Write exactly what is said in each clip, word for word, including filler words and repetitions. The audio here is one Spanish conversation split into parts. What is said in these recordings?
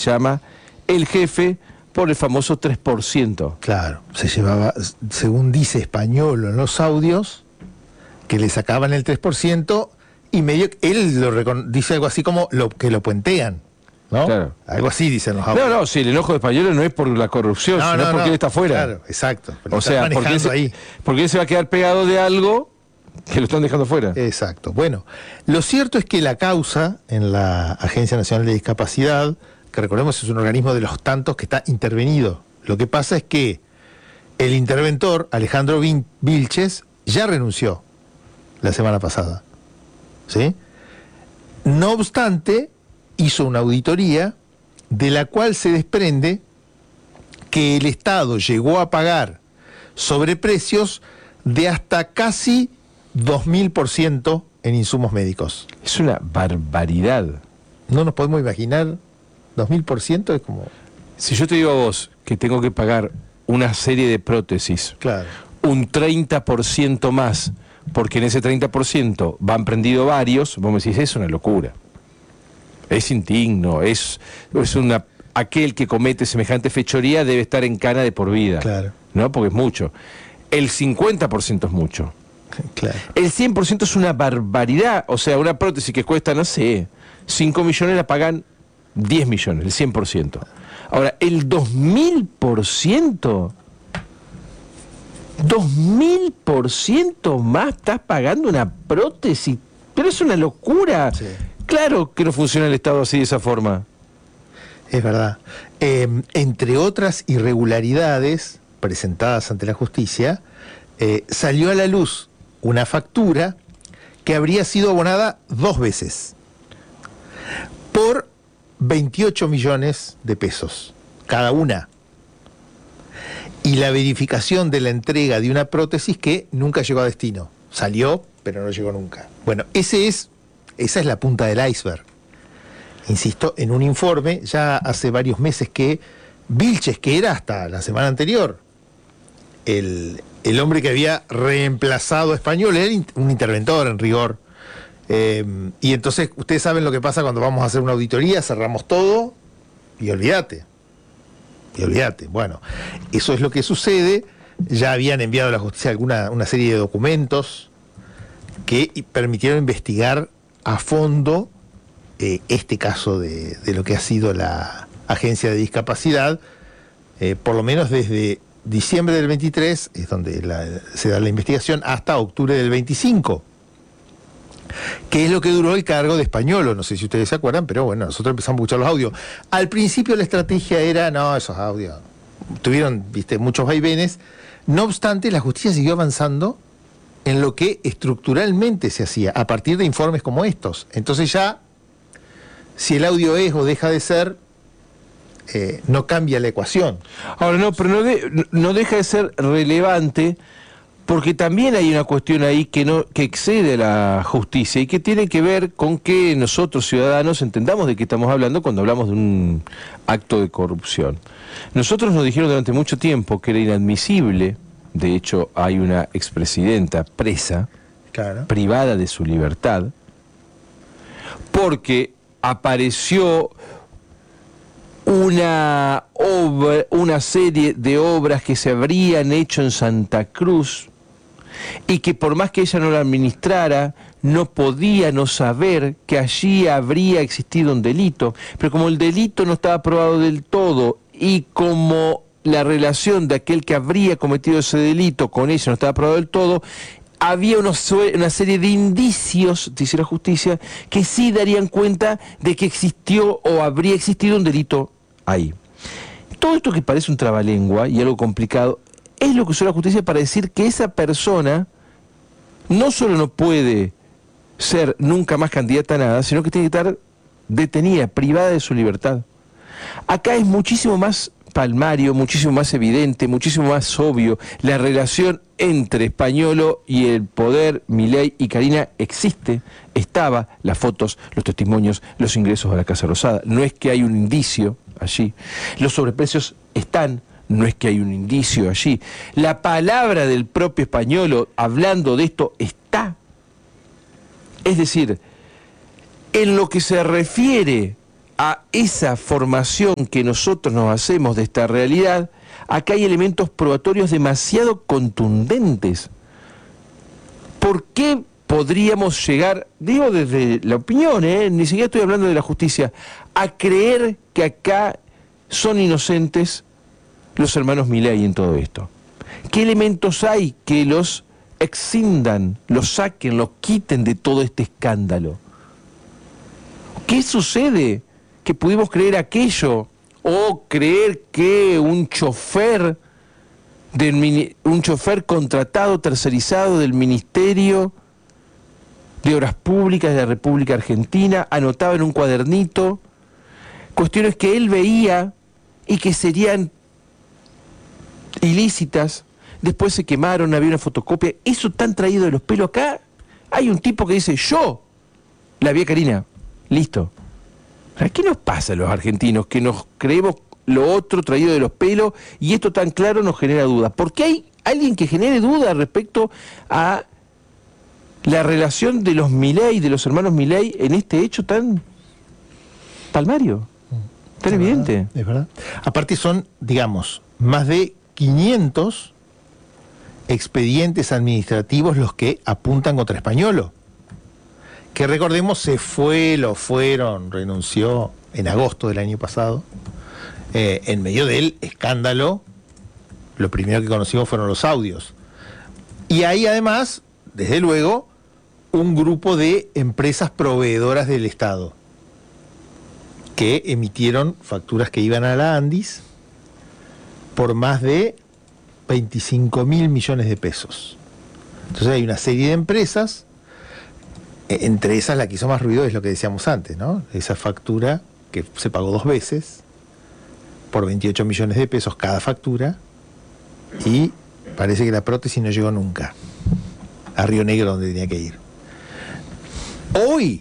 llama el jefe por el famoso tres por ciento. Claro, se llevaba, según dice Españolo en los audios, que le sacaban el tres por ciento y medio, él lo recon, dice algo así como lo, que lo puentean, ¿no? Claro. Algo así dicen los audios. No, no, si el enojo de Españolo no es por la corrupción, no, sino no, porque no, él está fuera. Claro, exacto. O sea, porque él, se, ahí. porque él se va a quedar pegado de algo que lo están dejando fuera. Exacto. Bueno, lo cierto es que la causa en la Agencia Nacional de Discapacidad, que recordemos es un organismo de los tantos que está intervenido, lo que pasa es que el interventor, Alejandro Vilches, ya renunció la semana pasada, ¿sí? No obstante, hizo una auditoría de la cual se desprende que el Estado llegó a pagar sobreprecios de hasta casi dos mil por ciento en insumos médicos. Es una barbaridad. No nos podemos imaginar, dos mil por ciento es como... Si yo te digo a vos que tengo que pagar una serie de prótesis, Claro. un treinta por ciento más, porque en ese treinta por ciento van prendidos varios, vos me decís, es una locura. Es indigno, es, es una... Aquel que comete semejante fechoría debe estar en cana de por vida. Claro. ¿No? Porque es mucho. El cincuenta por ciento es mucho. Claro. El cien por ciento es una barbaridad. O sea, una prótesis que cuesta, no sé, cinco millones la pagan diez millones, el cien por ciento. Ahora, el dos mil por ciento... dos mil por ciento más estás pagando una prótesis. Pero es una locura. Sí. Claro que no funciona el Estado así de esa forma. Es verdad. Eh, entre otras irregularidades presentadas ante la justicia, eh, salió a la luz una factura que habría sido abonada dos veces por veintiocho millones de pesos cada una. Y la verificación de la entrega de una prótesis que nunca llegó a destino. Salió, pero no llegó nunca. Bueno, ese es, esa es la punta del iceberg. Insisto, en un informe, ya hace varios meses que Vilches, que era hasta la semana anterior el, el hombre que había reemplazado a Español, era un interventor en rigor. Eh, y entonces, ustedes saben lo que pasa cuando vamos a hacer una auditoría, cerramos todo y olvídate. Y olvídate. Bueno, eso es lo que sucede. Ya habían enviado a la justicia alguna una serie de documentos que permitieron investigar a fondo eh, este caso de, de lo que ha sido la Agencia de Discapacidad, eh, por lo menos desde diciembre del veintitrés, es donde la, se da la investigación, hasta octubre del veinticinco. Que es lo que duró el cargo de Españolo, no sé si ustedes se acuerdan, pero bueno, nosotros empezamos a escuchar los audios. Al principio la estrategia era, no, esos audios tuvieron, viste, muchos vaivenes. No obstante, la justicia siguió avanzando en lo que estructuralmente se hacía, a partir de informes como estos. Entonces ya, si el audio es o deja de ser, eh, no cambia la ecuación. Ahora, no, pero no, de, no deja de ser relevante, porque también hay una cuestión ahí que no que excede la justicia y que tiene que ver con que nosotros, ciudadanos, entendamos de qué estamos hablando cuando hablamos de un acto de corrupción. Nosotros nos dijeron durante mucho tiempo que era inadmisible, de hecho hay una expresidenta presa, Claro. privada de su libertad, porque apareció una obra, una serie de obras que se habrían hecho en Santa Cruz y que por más que ella no la administrara, no podía no saber que allí habría existido un delito. Pero como el delito no estaba probado del todo y como la relación de aquel que habría cometido ese delito con ella no estaba probado del todo, había unos, una serie de indicios, dice la justicia, que sí darían cuenta de que existió o habría existido un delito ahí. Todo esto que parece un trabalengua y algo complicado, es lo que usó la justicia para decir que esa persona no solo no puede ser nunca más candidata a nada, sino que tiene que estar detenida, privada de su libertad. Acá es muchísimo más palmario, muchísimo más evidente, muchísimo más obvio. La relación entre Españolo y el poder, Milei y Karina, existe, estaba, las fotos, los testimonios, los ingresos a la Casa Rosada. No es que hay un indicio allí. Los sobreprecios están, no es que hay un indicio allí. La palabra del propio Españolo hablando de esto está. Es decir, en lo que se refiere a esa formación que nosotros nos hacemos de esta realidad, acá hay elementos probatorios demasiado contundentes. ¿Por qué podríamos llegar, digo desde la opinión, ¿eh? Ni siquiera estoy hablando de la justicia, a creer que acá son inocentes los hermanos Milei en todo esto? ¿Qué elementos hay que los excindan, los saquen, los quiten de todo este escándalo? ¿Qué sucede? Que pudimos creer aquello, o creer que un chofer, del, un chofer contratado, tercerizado del Ministerio de Obras Públicas de la República Argentina, anotaba en un cuadernito cuestiones que él veía y que serían ilícitas, después se quemaron, había una fotocopia, eso tan traído de los pelos acá. Hay un tipo que dice, yo la vi a Karina, listo. ¿Qué nos pasa a los argentinos que nos creemos lo otro traído de los pelos y esto tan claro nos genera dudas? ¿Por qué hay alguien que genere dudas respecto a la relación de los Milei, de los hermanos Milei, en este hecho tan palmario, tan es evidente? Verdad, es verdad. Aparte son, digamos, más de quinientos expedientes administrativos los que apuntan contra Españolo, que recordemos se fue, lo fueron, renunció en agosto del año pasado, eh, en medio del escándalo. Lo primero que conocimos fueron los audios. Y hay además, desde luego, un grupo de empresas proveedoras del Estado que emitieron facturas que iban a la Andis por más de veinticinco mil millones de pesos. Entonces hay una serie de empresas, entre esas la que hizo más ruido es lo que decíamos antes, ¿no? Esa factura que se pagó dos veces por veintiocho millones de pesos cada factura, y parece que la prótesis no llegó nunca a Río Negro, donde tenía que ir. Hoy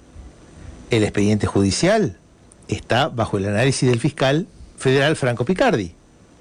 el expediente judicial está bajo el análisis del fiscal federal Franco Picardi,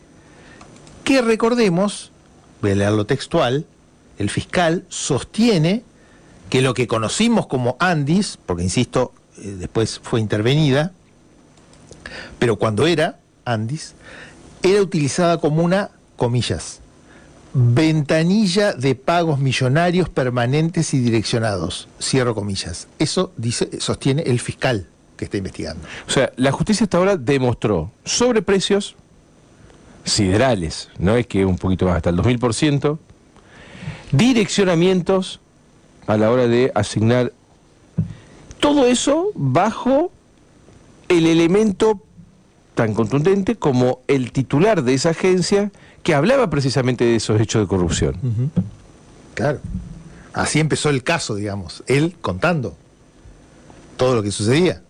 que recordemos, voy a leerlo textual, el fiscal sostiene que lo que conocimos como Andis, porque insisto, eh, después fue intervenida, pero cuando era Andis, era utilizada como una, comillas, ventanilla de pagos millonarios permanentes y direccionados, cierro comillas. Eso dice, sostiene el fiscal que está investigando. O sea, la justicia hasta ahora demostró sobreprecios siderales, no es que un poquito más, hasta el dos mil por ciento, direccionamientos a la hora de asignar, todo eso bajo el elemento tan contundente como el titular de esa agencia que hablaba precisamente de esos hechos de corrupción. Uh-huh. Claro. Así empezó el caso, digamos, él contando todo lo que sucedía,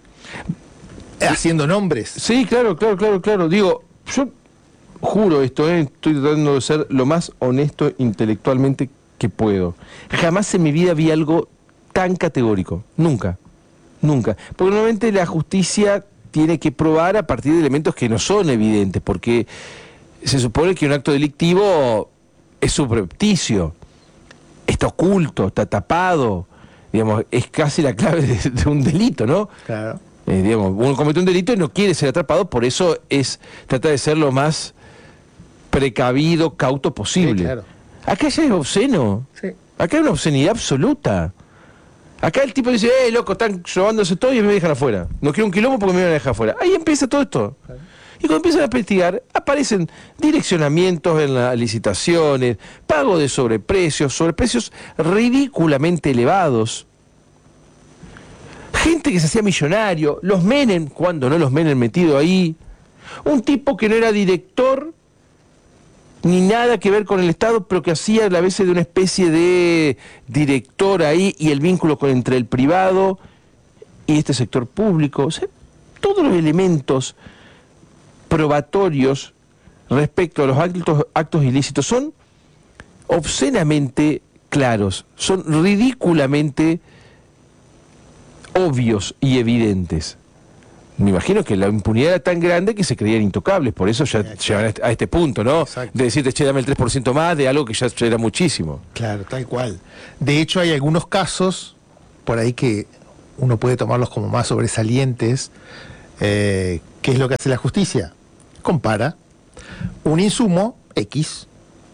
haciendo nombres. Sí, claro, claro, claro, claro. Digo, yo juro esto, ¿eh? Estoy tratando de ser lo más honesto intelectualmente que puedo. Jamás en mi vida vi algo tan categórico. Nunca. Nunca. Porque normalmente la justicia tiene que probar a partir de elementos que no son evidentes, porque se supone que un acto delictivo es subrepticio, está oculto, está tapado, digamos, es casi la clave de, de un delito, ¿no? Claro. Eh, digamos, uno comete un delito y no quiere ser atrapado, por eso es trata de ser lo más precavido, cauto posible. Sí, claro. Acá ya es obsceno. Sí. Acá hay una obscenidad absoluta. Acá el tipo dice, eh, loco, están robándose todo y me dejan afuera. No quiero un quilombo porque me van a dejar afuera. Ahí empieza todo esto. Claro. Y cuando empiezan a investigar, aparecen direccionamientos en las licitaciones, pago de sobreprecios, sobreprecios ridículamente elevados. Gente que se hacía millonario, los Menem, cuando no los Menem metido ahí. Un tipo que no era director ni nada que ver con el Estado, pero que hacía a la vez de una especie de director ahí, y el vínculo con, entre el privado y este sector público. O sea, todos los elementos probatorios respecto a los actos, actos ilícitos son obscenamente claros, son ridículamente obvios y evidentes. Me imagino que la impunidad era tan grande que se creían intocables, por eso ya llegan a este punto, ¿no? Exacto. De decirte, che, dame el tres por ciento más de algo que ya, ya era muchísimo. Claro, tal cual. De hecho, hay algunos casos por ahí que uno puede tomarlos como más sobresalientes. Eh, ¿Qué es lo que hace la justicia? Compara un insumo X.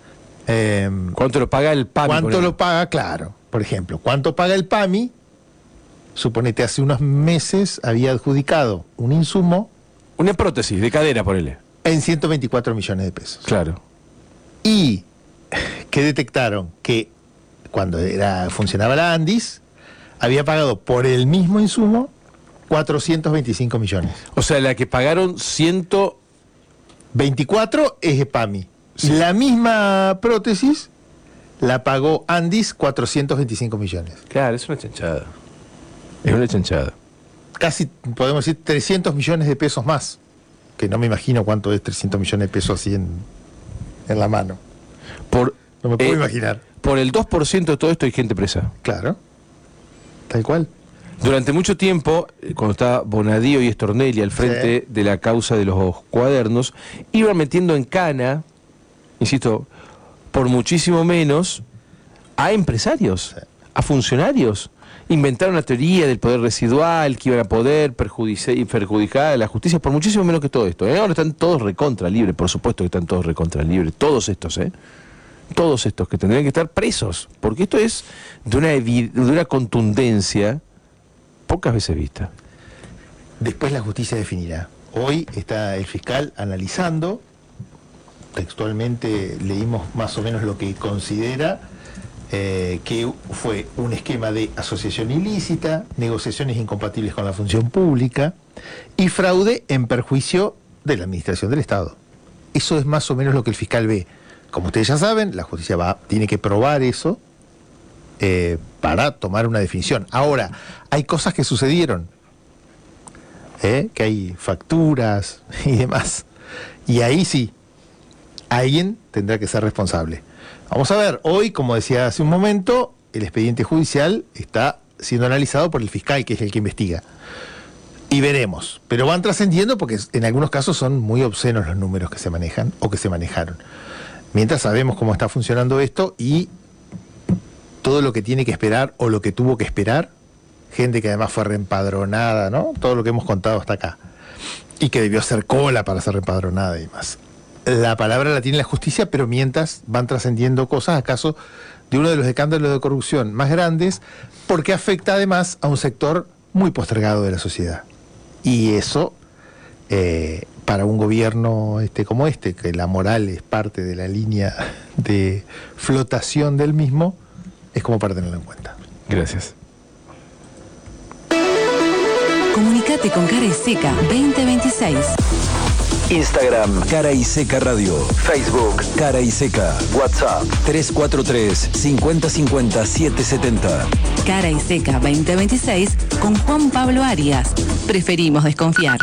Eh, ¿Cuánto lo paga el PAMI? ¿Cuánto lo paga? Claro. Por ejemplo, ¿cuánto paga el PAMI? Suponete, hace unos meses había adjudicado un insumo. Una prótesis de cadera, ponele. En ciento veinticuatro millones de pesos. Claro. Y que detectaron que cuando era, funcionaba la ANDIS, había pagado por el mismo insumo cuatrocientos veinticinco millones. O sea, la que pagaron ciento veinticuatro es de PAMI. Sí. La misma prótesis la pagó ANDIS cuatrocientos veinticinco millones. Claro, es una chanchada. Es una chanchada. Casi, podemos decir, trescientos millones de pesos más. Que no me imagino cuánto es trescientos millones de pesos así en, en la mano. Por, No me puedo eh, imaginar. Por el dos por ciento de todo esto hay gente presa. Claro. Tal cual. Durante mucho tiempo, eh, cuando estaba Bonadío y Stornelli al frente Sí. de la causa de los cuadernos, iban metiendo en cana, insisto, por muchísimo menos, a empresarios, Sí. a funcionarios. Inventaron la teoría del poder residual, que iban a poder perjudicar, y perjudicar a la justicia por muchísimo menos que todo esto. ¿eh? Ahora están todos recontra libres, por supuesto que están todos recontra libres, todos estos, ¿eh? Todos estos que tendrían que estar presos, porque esto es de una, evi- de una contundencia pocas veces vista. Después la justicia definirá. Hoy está el fiscal analizando, textualmente leímos más o menos lo que considera eh, que fue un esquema de asociación ilícita, negociaciones incompatibles con la función pública y fraude en perjuicio de la administración del Estado. Eso es más o menos lo que el fiscal ve. Como ustedes ya saben, la justicia va, tiene que probar eso eh, para tomar una definición. Ahora, hay cosas que sucedieron, ¿eh? que hay facturas y demás. Y ahí sí, alguien tendrá que ser responsable. Vamos a ver, hoy, como decía hace un momento, el expediente judicial está siendo analizado por el fiscal, que es el que investiga. Y veremos, pero van trascendiendo porque en algunos casos son muy obscenos los números que se manejan o que se manejaron. Mientras sabemos cómo está funcionando esto y todo lo que tiene que esperar o lo que tuvo que esperar, gente que además fue reempadronada, ¿no? Todo lo que hemos contado hasta acá. Y que debió hacer cola para ser reempadronada y demás. La palabra la tiene la justicia, pero mientras van trascendiendo cosas, acaso de uno de los escándalos de corrupción más grandes, porque afecta además a un sector muy postergado de la sociedad. Y eso, eh, para un gobierno este, como este, que la moral es parte de la línea de flotación del mismo, es como para tenerlo en cuenta. Gracias. Comunicate con Cara y Seca veinte veintiséis. Instagram, Cara y Seca Radio. Facebook, Cara y Seca. WhatsApp, tres cuatro tres, cinco cero cinco cero, siete siete cero. Cara y Seca veinte veintiséis con Juan Pablo Arias. Preferimos desconfiar.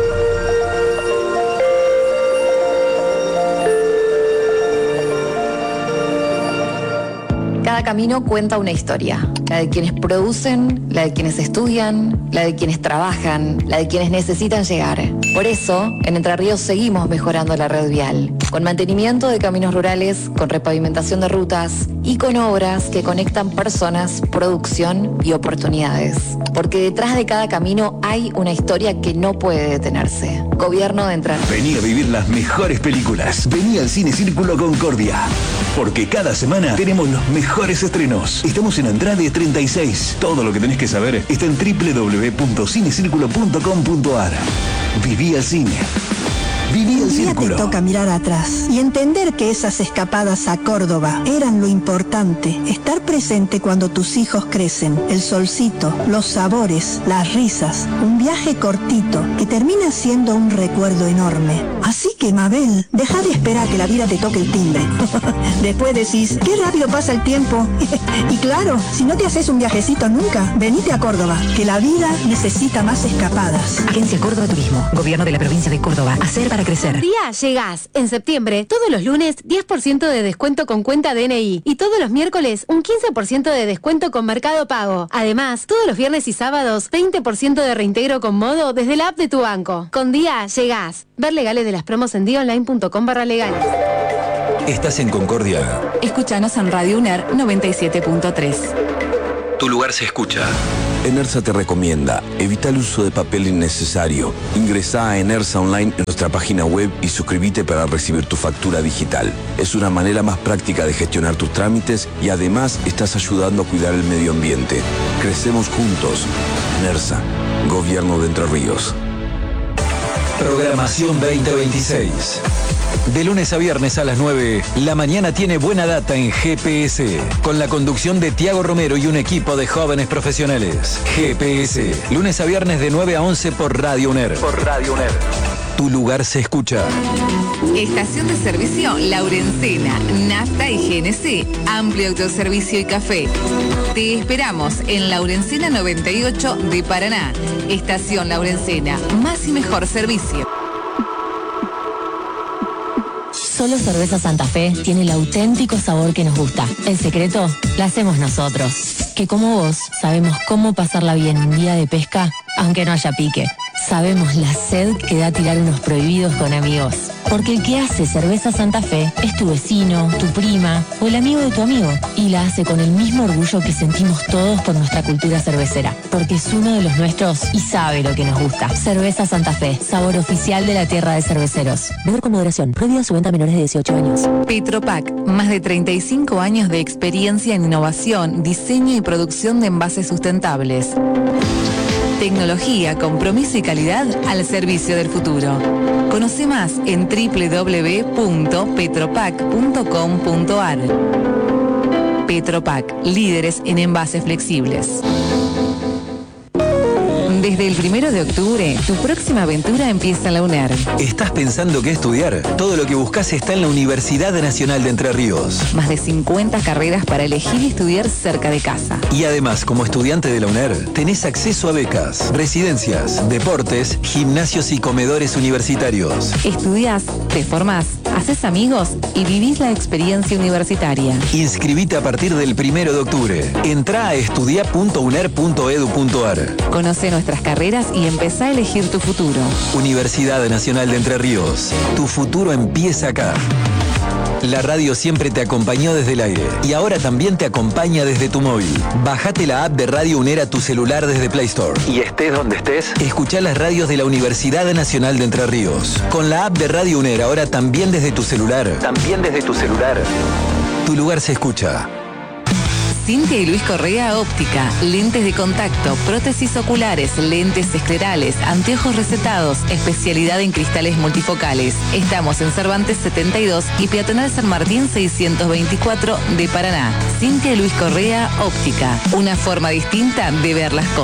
Cada camino cuenta una historia, la de quienes producen, la de quienes estudian, la de quienes trabajan, la de quienes necesitan llegar. Por eso, en Entre Ríos seguimos mejorando la red vial, con mantenimiento de caminos rurales, con repavimentación de rutas y con obras que conectan personas, producción y oportunidades. Porque detrás de cada camino hay una historia que no puede detenerse. Gobierno de Entre Ríos. Vení a vivir las mejores películas. Vení al Cine Círculo Concordia. Porque cada semana tenemos los mejores estrenos. Estamos en Andrade treinta y seis. Todo lo que tenés que saber está en doble u doble u doble u punto cinecírculo punto com punto a r. Viví al cine. Viví el Un día te círculo. toca mirar atrás y entender que esas escapadas a Córdoba eran lo importante. Estar presente cuando tus hijos crecen. El solcito, los sabores, las risas. Un viaje cortito que termina siendo un recuerdo enorme. Así que, Mabel, deja de esperar que la vida te toque el timbre. Después decís, qué rápido pasa el tiempo. Y claro, si no te haces un viajecito nunca, venite a Córdoba, que la vida necesita más escapadas. Agencia Córdoba Turismo, Gobierno de la Provincia de Córdoba. Hacer para crecer. Día llegás. En septiembre, todos los lunes, diez por ciento de descuento con cuenta D N I. Y todos los miércoles, un quince por ciento de descuento con Mercado Pago. Además, todos los viernes y sábados, veinte por ciento de reintegro con Modo desde la app de tu banco. Con Día llegás. Ver legales de las promos en dionline.com barra legales. Estás en Concordia. Escúchanos en Radio UNER noventa y siete punto tres. Tu lugar se escucha. ENERSA te recomienda, evita el uso de papel innecesario. Ingresá a ENERSA Online en nuestra página web y suscríbete para recibir tu factura digital. Es una manera más práctica de gestionar tus trámites y además estás ayudando a cuidar el medio ambiente. Crecemos juntos. ENERSA, Gobierno de Entre Ríos. Programación veinte veintiséis. De lunes a viernes a las nueve, la mañana tiene buena data en G P S, con la conducción de Tiago Romero y un equipo de jóvenes profesionales. G P S, lunes a viernes de nueve a once por Radio UNER. Por Radio UNER. Tu lugar se escucha. Estación de servicio Laurencena, Nafta y G N C, amplio autoservicio y café. Te esperamos en Laurencena noventa y ocho de Paraná. Estación Laurencena, más y mejor servicio. Solo Cerveza Santa Fe tiene el auténtico sabor que nos gusta. El secreto lo hacemos nosotros, que como vos sabemos cómo pasarla bien un día de pesca, aunque no haya pique. Sabemos la sed que da tirar unos prohibidos con amigos. Porque el que hace Cerveza Santa Fe es tu vecino, tu prima o el amigo de tu amigo. Y la hace con el mismo orgullo que sentimos todos por nuestra cultura cervecera. Porque es uno de los nuestros y sabe lo que nos gusta. Cerveza Santa Fe, sabor oficial de la tierra de cerveceros. Beber con moderación. Prohibida su venta a menores de dieciocho años. Petropac, más de treinta y cinco años de experiencia en innovación, diseño y producción de envases sustentables. Tecnología, compromiso y calidad al servicio del futuro. Conoce más en doble u doble u doble u punto petropac punto com punto a r. Petropac, líderes en envases flexibles. Desde el primero de octubre, tu próxima aventura empieza en la UNER. ¿Estás pensando qué estudiar? Todo lo que buscas está en la Universidad Nacional de Entre Ríos. Más de cincuenta carreras para elegir y estudiar cerca de casa. Y además, como estudiante de la UNER, tenés acceso a becas, residencias, deportes, gimnasios y comedores universitarios. Estudiás, te formás, haces amigos y vivís la experiencia universitaria. Inscribite a partir del primero de octubre. Entrá a estudia punto uner punto edu punto a r. Conoce nuestras carreras y empezá a elegir tu futuro. Universidad Nacional de Entre Ríos. Tu futuro empieza acá. La radio siempre te acompañó desde el aire y ahora también te acompaña desde tu móvil. Bajate la app de Radio UNER a tu celular desde Play Store. Y estés donde estés, escuchá las radios de la Universidad Nacional de Entre Ríos. Con la app de Radio UNER ahora también desde tu celular. También desde tu celular. Tu lugar se escucha. Cintia y Luis Correa Óptica, lentes de contacto, prótesis oculares, lentes esclerales, anteojos recetados, especialidad en cristales multifocales. Estamos en Cervantes setenta y dos y Peatonal San Martín seiscientos veinticuatro de Paraná. Cintia y Luis Correa Óptica, una forma distinta de ver las cosas.